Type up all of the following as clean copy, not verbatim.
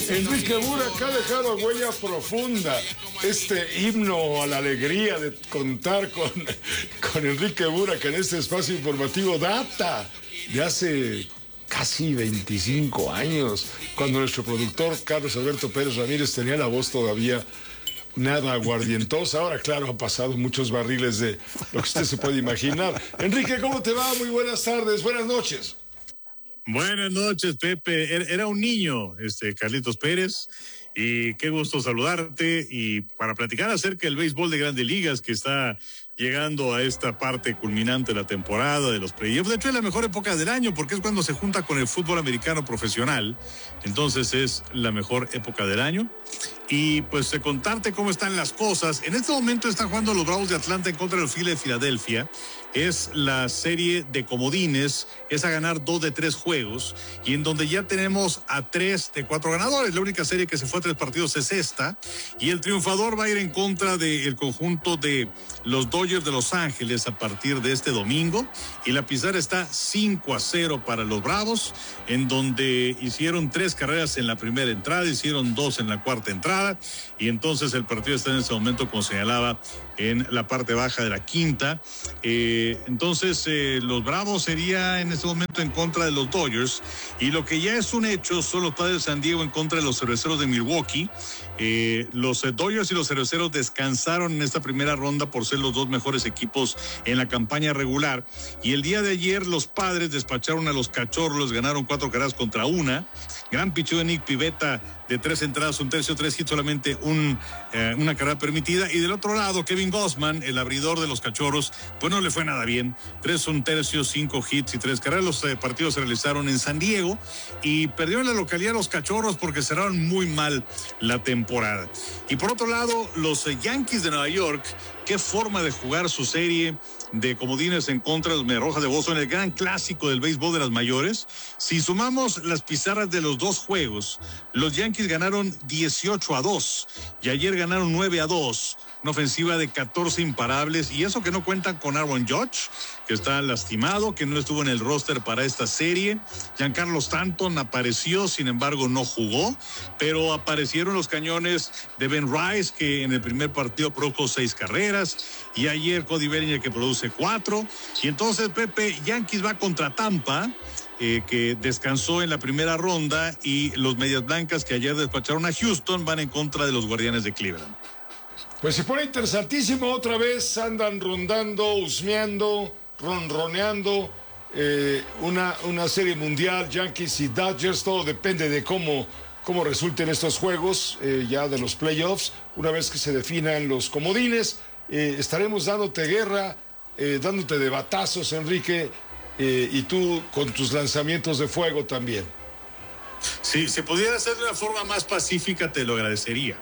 Enrique Burak ha dejado huella profunda. Este himno a la alegría de contar con Enrique Burak en este espacio informativo data de hace casi 25 años, cuando nuestro productor Carlos Alberto Pérez Ramírez tenía la voz todavía nada aguardientosa. Ahora, claro, han pasado muchos barriles de lo que usted se puede imaginar. Enrique, ¿cómo te va? Muy buenas tardes, buenas noches. Buenas noches, Pepe. Era un niño, Carlitos Pérez, y qué gusto saludarte y para platicar acerca del béisbol de Grandes Ligas que está llegando a esta parte culminante de la temporada de los playoffs. De hecho, es la mejor época del año porque es cuando se junta con el fútbol americano profesional. Entonces es la mejor época del año. Y pues contarte cómo están las cosas. En este momento están jugando los Bravos de Atlanta en contra del Phillies de Filadelfia. Es la serie de comodines, es a ganar 2 de 3 juegos, y en donde ya tenemos a 3 de 4 ganadores. La única serie que se fue a 3 partidos es esta, y el triunfador va a ir en contra del conjunto de los Dodgers de Los Ángeles a partir de este domingo, y la pizarra está 5-0 para los Bravos, en donde hicieron 3 carreras en la primera entrada, hicieron 2 en la cuarta entrada, y entonces el partido está en este momento, como señalaba, en la parte baja de la quinta. Entonces los Bravos sería en este momento en contra de los Dodgers, y lo que ya es un hecho son los Padres de San Diego en contra de los Cerveceros de Milwaukee. Los Dodgers y los Cerveceros descansaron en esta primera ronda por ser los dos mejores equipos en la campaña regular, y el día de ayer los Padres despacharon a los Cachorros, ganaron 4 carreras contra 1. Gran picheo de Nick Pivetta de 3 entradas, 1 tercio, 3 hits, solamente una carrera permitida. Y del otro lado, Kevin Gausman, el abridor de los Cachorros, pues no le fue nada bien. 3 1 tercio, 5 hits y 3 carreras. Los partidos se realizaron en San Diego y perdieron la localidad los Cachorros porque cerraron muy mal la temporada. Y por otro lado, los Yankees de Nueva York, qué forma de jugar su serie de comodines en contra de los Mediarrojas de Boston, el gran clásico del béisbol de las mayores. Si sumamos las pizarras de los dos juegos, los Yankees ganaron 18-2 y ayer ganaron 9-2. Una ofensiva de 14 imparables, y eso que no cuentan con Aaron Judge, que está lastimado, que no estuvo en el roster para esta serie. Giancarlo Stanton apareció, sin embargo no jugó, pero aparecieron los cañones de Ben Rice, que en el primer partido produjo 6 carreras, y ayer Cody Bellinger, que produce 4. Y entonces, Pepe, Yankees va contra Tampa, que descansó en la primera ronda, y los Medias Blancas, que ayer despacharon a Houston, van en contra de los Guardianes de Cleveland. Pues se pone interesantísimo. Otra vez andan rondando, husmeando, ronroneando una serie mundial, Yankees y Dodgers. Todo depende de cómo resulten estos juegos ya de los playoffs. Una vez que se definan los comodines, estaremos dándote guerra, dándote de batazos, Enrique, y tú con tus lanzamientos de fuego también. Si se pudiera hacer de una forma más pacífica, te lo agradecería.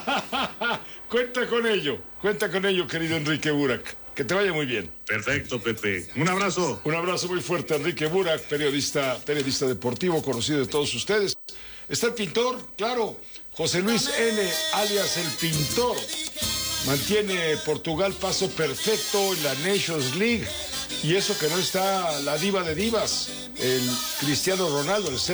Cuenta con ello, querido Enrique Burak. Que te vaya muy bien. Perfecto, Pepe. Un abrazo. Un abrazo muy fuerte, Enrique Burak, periodista deportivo, conocido de todos ustedes. Está el pintor, claro, José Luis N., alias el Pintor. Mantiene Portugal paso perfecto en la Nations League. Y eso que no está la diva de divas, el Cristiano Ronaldo, el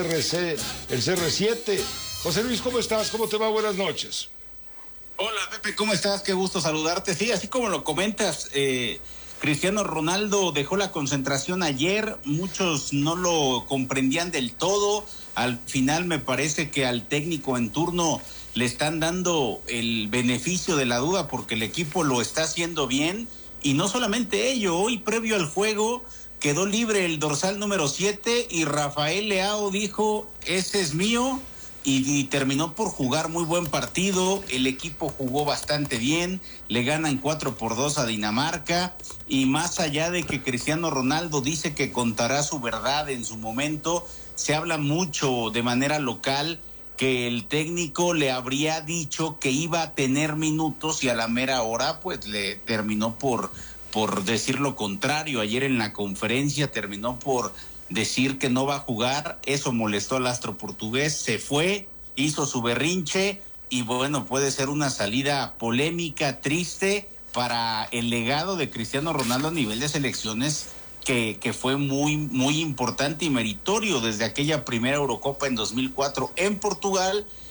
CR7. José Luis, ¿cómo estás? ¿Cómo te va? Buenas noches. Hola, Pepe, ¿cómo estás? Qué gusto saludarte. Sí, así como lo comentas, Cristiano Ronaldo dejó la concentración ayer. Muchos no lo comprendían del todo. Al final me parece que al técnico en turno le están dando el beneficio de la duda porque el equipo lo está haciendo bien. Y no solamente ello, hoy previo al juego quedó libre el dorsal número 7 y Rafael Leao dijo, ese es mío, y terminó por jugar muy buen partido. El equipo jugó bastante bien, le ganan 4-2 a Dinamarca, y más allá de que Cristiano Ronaldo dice que contará su verdad en su momento, se habla mucho de manera local que el técnico le habría dicho que iba a tener minutos y a la mera hora pues le terminó por decir lo contrario. Ayer en la conferencia terminó por decir que no va a jugar. Eso molestó al astro portugués, se fue, hizo su berrinche y bueno, puede ser una salida polémica, triste para el legado de Cristiano Ronaldo a nivel de selecciones que fue muy, muy importante y meritorio desde aquella primera Eurocopa en 2004 en Portugal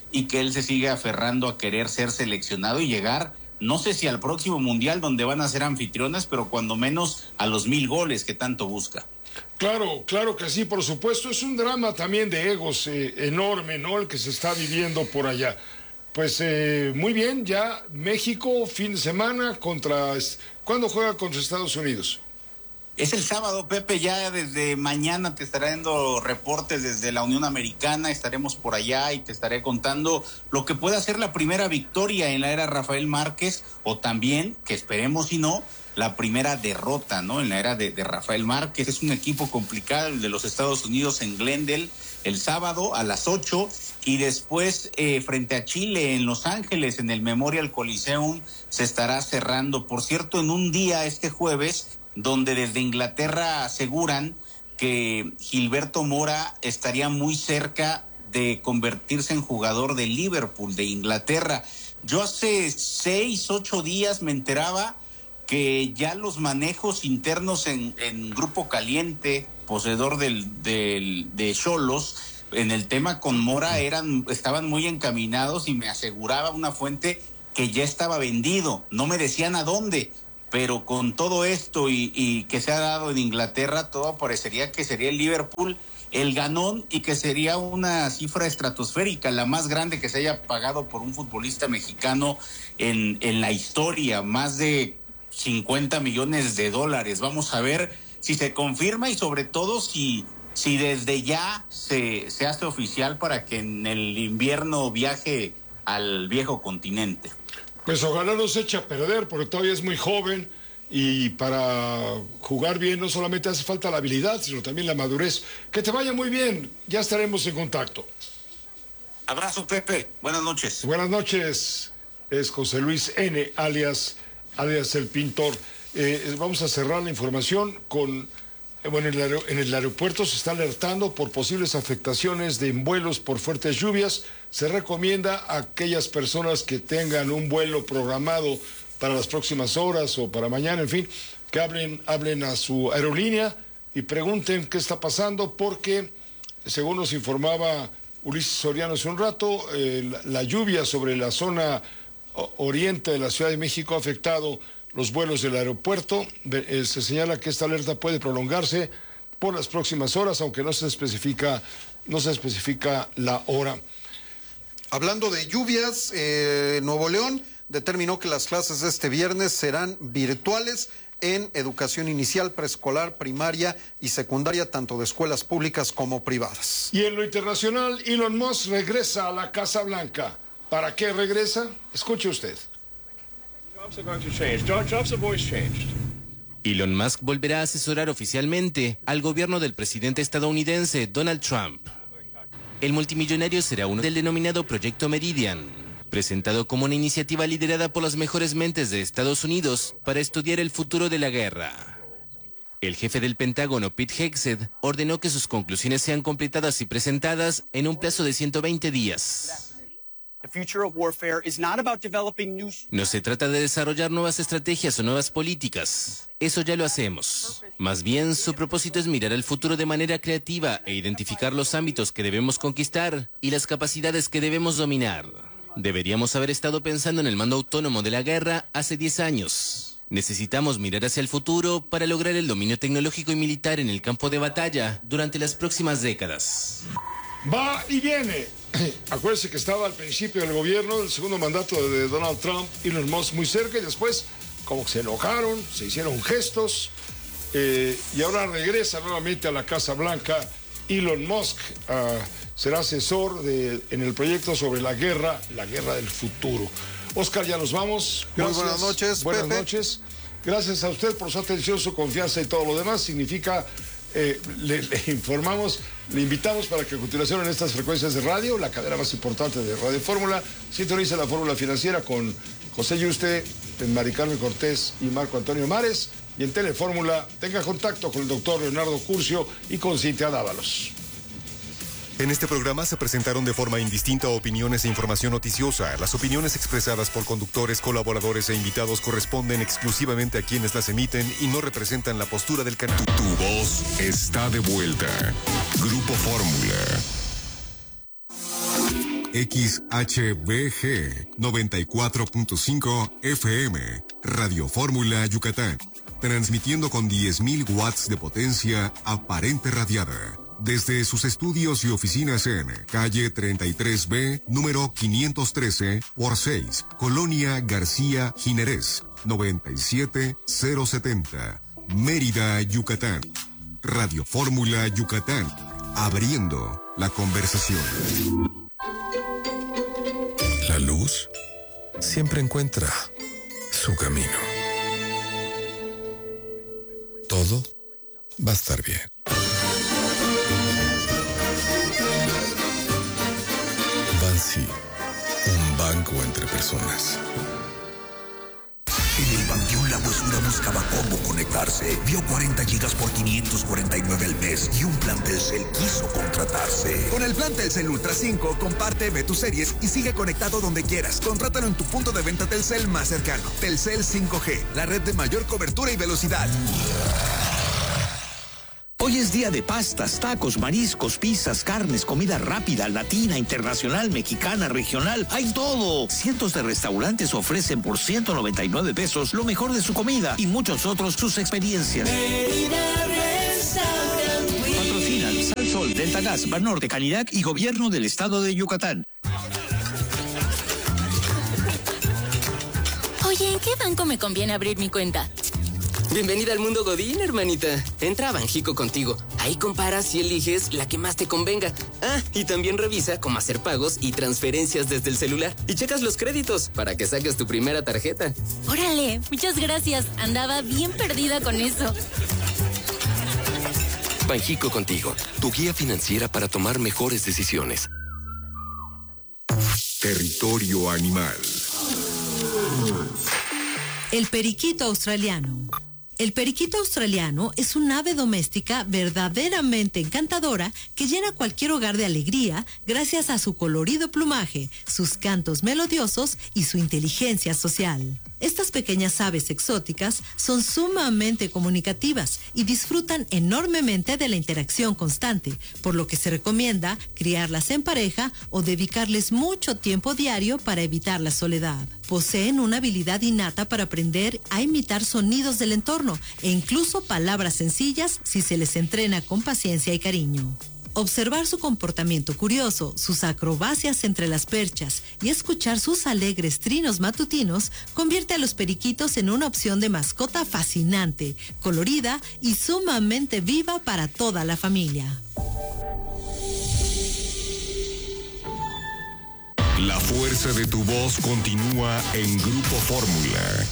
y que él se sigue aferrando a querer ser seleccionado y llegar, no sé si al próximo Mundial donde van a ser anfitriones, pero cuando menos a los 1000 goles que tanto busca. Claro que sí, por supuesto. Es un drama también de egos enorme, ¿no? El que se está viviendo por allá. Pues muy bien, ya México, fin de semana contra... ¿Cuándo juega contra Estados Unidos? Es el sábado, Pepe, ya desde mañana te estaré dando reportes desde la Unión Americana, estaremos por allá y te estaré contando lo que pueda ser la primera victoria en la era Rafael Márquez, o también, que esperemos si no, la primera derrota, ¿no? En la era de Rafael Márquez. Es un equipo complicado el de los Estados Unidos en Glendale el sábado a las 8 y después frente a Chile en Los Ángeles en el Memorial Coliseum se estará cerrando. Por cierto, en un día este jueves donde desde Inglaterra aseguran que Gilberto Mora estaría muy cerca de convertirse en jugador de Liverpool, de Inglaterra. Yo hace 6-8 días me enteraba que ya los manejos internos en Grupo Caliente, poseedor de Xolos, en el tema con Mora estaban muy encaminados y me aseguraba una fuente que ya estaba vendido. No me decían a dónde, pero con todo esto y que se ha dado en Inglaterra, todo parecería que sería el Liverpool el ganón y que sería una cifra estratosférica, la más grande que se haya pagado por un futbolista mexicano en la historia, más de 50 millones de dólares. Vamos a ver si se confirma y sobre todo si desde ya se hace oficial para que en el invierno viaje al viejo continente. Pues ojalá no se eche a perder, porque todavía es muy joven y para jugar bien no solamente hace falta la habilidad, sino también la madurez. Que te vaya muy bien, ya estaremos en contacto. Abrazo, Pepe, buenas noches. Buenas noches, es José Luis N., alias el Pintor. Vamos a cerrar la información con... Bueno, en el aeropuerto se está alertando por posibles afectaciones de vuelos por fuertes lluvias. Se recomienda a aquellas personas que tengan un vuelo programado para las próximas horas o para mañana, en fin, que hablen a su aerolínea y pregunten qué está pasando, porque, según nos informaba Ulises Soriano hace un rato, la lluvia sobre la zona oriente de la Ciudad de México ha afectado los vuelos del aeropuerto. Se señala que esta alerta puede prolongarse por las próximas horas, aunque no se especifica la hora. Hablando de lluvias, Nuevo León determinó que las clases de este viernes serán virtuales en educación inicial, preescolar, primaria y secundaria, tanto de escuelas públicas como privadas. Y en lo internacional, Elon Musk regresa a la Casa Blanca. ¿Para qué regresa? Escuche usted. Elon Musk volverá a asesorar oficialmente al gobierno del presidente estadounidense Donald Trump. El multimillonario será uno del denominado Proyecto Meridian, presentado como una iniciativa liderada por las mejores mentes de Estados Unidos para estudiar el futuro de la guerra. El jefe del Pentágono, Pete Hegseth, ordenó que sus conclusiones sean completadas y presentadas en un plazo de 120 días. No se trata de desarrollar nuevas estrategias o nuevas políticas. Eso ya lo hacemos. Más bien, su propósito es mirar al futuro de manera creativa e identificar los ámbitos que debemos conquistar y las capacidades que debemos dominar. Deberíamos haber estado pensando en el mando autónomo de la guerra hace 10 años. Necesitamos mirar hacia el futuro para lograr el dominio tecnológico y militar en el campo de batalla durante las próximas décadas. Va y viene. Acuérdense que estaba al principio del gobierno, del segundo mandato de Donald Trump, Elon Musk muy cerca, y después como que se enojaron, se hicieron gestos, y ahora regresa nuevamente a la Casa Blanca. Elon Musk será asesor en el proyecto sobre la guerra del futuro. Oscar, ya nos vamos. Gracias. Muy buenas noches, Buenas Pepe. Noches. Gracias a usted por su atención, su confianza y todo lo demás. Significa... le informamos, le invitamos para que a continuación en estas frecuencias de radio, la cadena más importante de Radio Fórmula, sintonice la Fórmula Financiera con José Yuste, Mari Carmen Cortés y Marco Antonio Mares, y en Telefórmula tenga contacto con el doctor Leonardo Curcio y con Cintia Dávalos. En este programa se presentaron de forma indistinta opiniones e información noticiosa. Las opiniones expresadas por conductores, colaboradores e invitados corresponden exclusivamente a quienes las emiten y no representan la postura del canal. Tu voz está de vuelta. Grupo Fórmula. XHBG 94.5 FM, Radio Fórmula Yucatán, transmitiendo con 10.000 watts de potencia aparente radiada. Desde sus estudios y oficinas en calle 33B, número 513 por 6, Colonia García Jiménez, 97070, Mérida, Yucatán. Radio Fórmula Yucatán, abriendo la conversación. La luz siempre encuentra su camino. Todo va a estar bien. Bansi, un banco entre personas. En el Panteón La Huesura buscaba cómo conectarse. Vio 40 gigas por 549 al mes y un plan Telcel quiso contratarse. Con el plan Telcel Ultra 5, comparte, ve tus series y sigue conectado donde quieras. Contrátalo en tu punto de venta Telcel más cercano. Telcel 5G, la red de mayor cobertura y velocidad. Hoy es día de pastas, tacos, mariscos, pizzas, carnes, comida rápida, latina, internacional, mexicana, regional. ¡Hay todo! Cientos de restaurantes ofrecen por 199 pesos lo mejor de su comida y muchos otros sus experiencias. Patrocinan Sal Sol, Delta Gas, Banorte, Canidad y Gobierno del Estado de Yucatán. Oye, ¿en qué banco me conviene abrir mi cuenta? Bienvenida al mundo Godín, hermanita. Entra a Banjico Contigo. Ahí comparas y eliges la que más te convenga. Ah, y también revisa cómo hacer pagos y transferencias desde el celular. Y checas los créditos para que saques tu primera tarjeta. Órale, muchas gracias. Andaba bien perdida con eso. Banjico Contigo, tu guía financiera para tomar mejores decisiones. Territorio animal. El periquito australiano. El periquito australiano es un ave doméstica verdaderamente encantadora que llena cualquier hogar de alegría gracias a su colorido plumaje, sus cantos melodiosos y su inteligencia social. Estas pequeñas aves exóticas son sumamente comunicativas y disfrutan enormemente de la interacción constante, por lo que se recomienda criarlas en pareja o dedicarles mucho tiempo diario para evitar la soledad. Poseen una habilidad innata para aprender a imitar sonidos del entorno e incluso palabras sencillas si se les entrena con paciencia y cariño. Observar su comportamiento curioso, sus acrobacias entre las perchas y escuchar sus alegres trinos matutinos convierte a los periquitos en una opción de mascota fascinante, colorida y sumamente viva para toda la familia. La fuerza de tu voz continúa en Grupo Fórmula.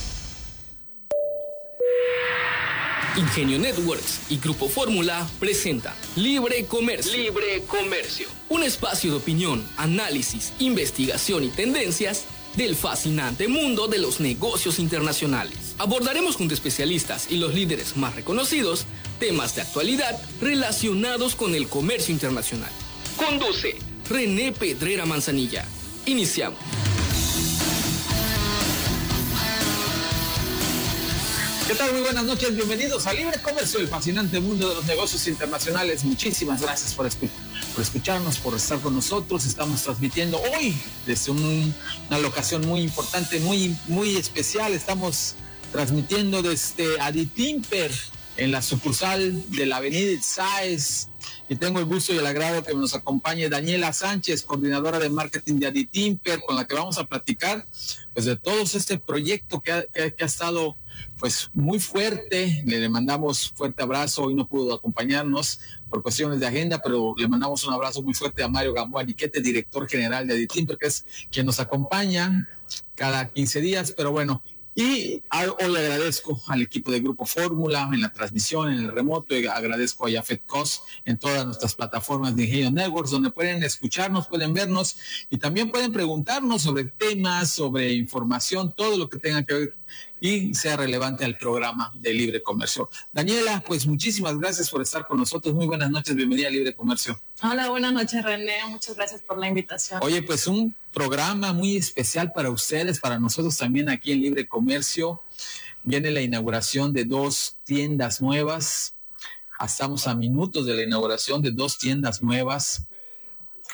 Ingenio Networks y Grupo Fórmula presenta Libre Comercio. Libre Comercio. Un espacio de opinión, análisis, investigación y tendencias del fascinante mundo de los negocios internacionales. Abordaremos junto a especialistas y los líderes más reconocidos temas de actualidad relacionados con el comercio internacional. Conduce René Pedrera Manzanilla. Iniciamos. ¿Qué tal? Muy buenas noches, bienvenidos a Libre Comercio, el fascinante mundo de los negocios internacionales. Muchísimas gracias por escucharnos, por estar con nosotros. Estamos transmitiendo hoy desde una locación muy importante, muy especial. Estamos transmitiendo desde Aditimper, en la sucursal de la Avenida Itzáes. Y tengo el gusto y el agrado que nos acompañe Daniela Sánchez, coordinadora de marketing de Aditimper, con la que vamos a platicar pues de todo este proyecto que ha estado pues muy fuerte. Le mandamos fuerte abrazo. Hoy no pudo acompañarnos por cuestiones de agenda, pero le mandamos un abrazo muy fuerte a Mario Gamboa Niquete, director general de Aditimper, que es quien nos acompaña cada 15 días, pero bueno. Y hoy le agradezco al equipo de Grupo Fórmula en la transmisión, en el remoto, y agradezco a Jafet Cos en todas nuestras plataformas de Ingenio Networks, donde pueden escucharnos, pueden vernos y también pueden preguntarnos sobre temas, sobre información, todo lo que tenga que ver y sea relevante al programa de Libre Comercio. Daniela, pues muchísimas gracias por estar con nosotros. Muy buenas noches, bienvenida a Libre Comercio. Hola, buenas noches, René. Muchas gracias por la invitación. Oye, pues un programa muy especial para ustedes, para nosotros también aquí en Libre Comercio. Viene la inauguración de 2 tiendas nuevas. Estamos a minutos de la inauguración de 2 tiendas nuevas.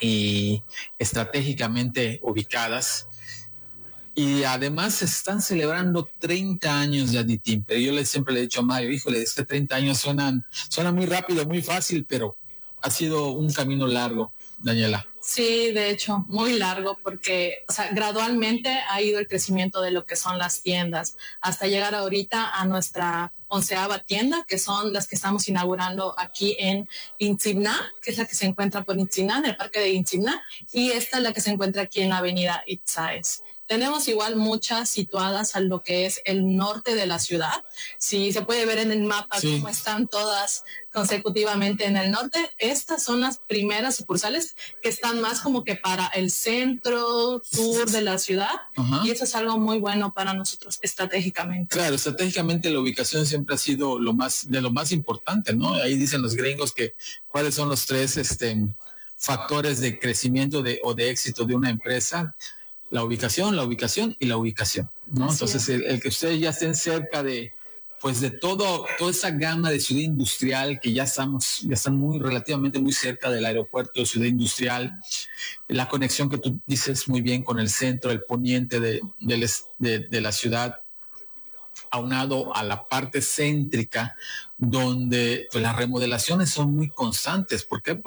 y estratégicamente ubicadas. Y además se están celebrando 30 años de Aditim. Pero yo siempre le he dicho a Mario, híjole, es que 30 años suenan muy rápido, muy fácil, pero ha sido un camino largo, Daniela. Sí, de hecho, muy largo porque, gradualmente ha ido el crecimiento de lo que son las tiendas hasta llegar ahorita a nuestra 11ª tienda, que son las que estamos inaugurando aquí en Intzibná, que es la que se encuentra por Intzibná, en el parque de Intzibná, y esta es la que se encuentra aquí en la avenida Itzáes. Tenemos igual muchas situadas a lo que es el norte de la ciudad. Si se puede ver en el mapa cómo están todas consecutivamente en el norte, estas son las primeras sucursales que están más como que para el centro, sur de la ciudad. Y eso es algo muy bueno para nosotros estratégicamente. Claro, estratégicamente la ubicación siempre ha sido lo más importante, ¿no? Ahí dicen los gringos que cuáles son los 3 factores de crecimiento o de éxito de una empresa. La ubicación y la ubicación, ¿no? Entonces, el que ustedes ya estén cerca de toda esa gama de ciudad industrial, que ya están relativamente muy cerca del aeropuerto de ciudad industrial, la conexión que tú dices muy bien con el centro, el poniente de la ciudad, aunado a la parte céntrica, donde las remodelaciones son muy constantes. ¿Por qué?